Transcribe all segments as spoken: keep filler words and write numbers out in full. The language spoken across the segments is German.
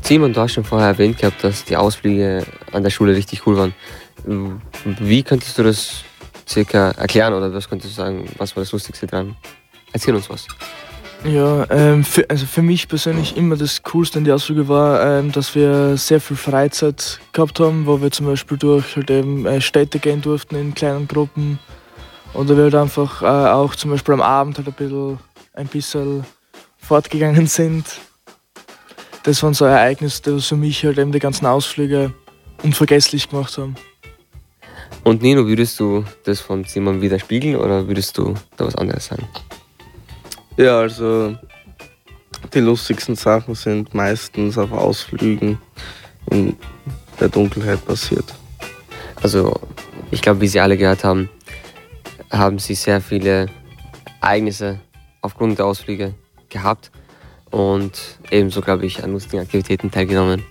Simon, du hast schon vorher erwähnt gehabt, dass die Ausflüge an der Schule richtig cool waren. Wie könntest du das circa erklären oder was könntest du sagen, was war das Lustigste dran? Erzähl uns was. Ja, ähm, für, also für mich persönlich immer das Coolste an die Ausflüge war, ähm, dass wir sehr viel Freizeit gehabt haben, wo wir zum Beispiel durch halt eben äh, Städte gehen durften in kleinen Gruppen oder wir halt einfach äh, auch zum Beispiel am Abend halt ein bisschen, ein bisschen fortgegangen sind. Das waren so Ereignisse, die für mich halt eben die ganzen Ausflüge unvergesslich gemacht haben. Und Nino, würdest du das von Simon widerspiegeln oder würdest du da was anderes sagen? Ja, also die lustigsten Sachen sind meistens auf Ausflügen in der Dunkelheit passiert. Also ich glaube, wie Sie alle gehört haben, haben Sie sehr viele Ereignisse aufgrund der Ausflüge gehabt und ebenso, glaube ich, an lustigen Aktivitäten teilgenommen.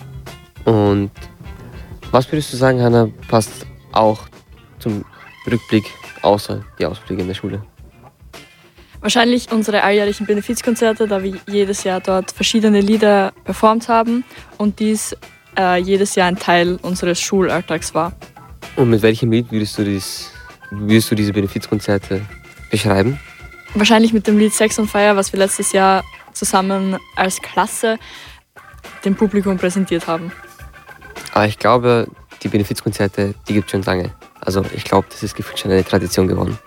Und was würdest du sagen, Hanna, passt auch zum Rückblick außer die Ausflüge in der Schule? Wahrscheinlich unsere alljährlichen Benefizkonzerte, da wir jedes Jahr dort verschiedene Lieder performt haben und dies äh, jedes Jahr ein Teil unseres Schulalltags war. Und mit welchem Lied würdest du, dies, würdest du diese Benefizkonzerte beschreiben? Wahrscheinlich mit dem Lied Sex on Fire, was wir letztes Jahr zusammen als Klasse dem Publikum präsentiert haben. Aber ich glaube, die Benefizkonzerte, die gibt es schon lange. Also ich glaube, das ist gefühlt schon eine Tradition geworden.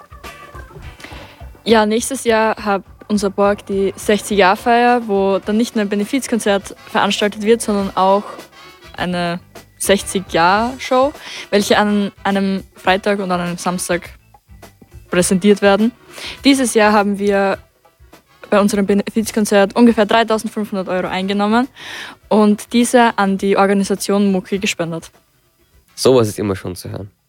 Ja, nächstes Jahr hat unser Borg die sechzig-Jahr-Feier, wo dann nicht nur ein Benefizkonzert veranstaltet wird, sondern auch eine sechzig-Jahr-Show, welche an einem Freitag und an einem Samstag präsentiert werden. Dieses Jahr haben wir bei unserem Benefizkonzert ungefähr dreitausendfünfhundert Euro eingenommen und diese an die Organisation Mucki gespendet. Sowas ist immer schon zu hören.